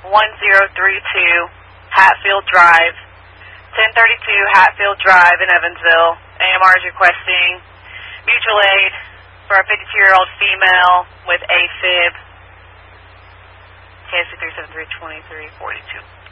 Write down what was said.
Hatfield Drive, 1032 Hatfield Drive in Evansville. AMR is requesting mutual aid for a 52-year-old female with AFib. KSC 373-2342.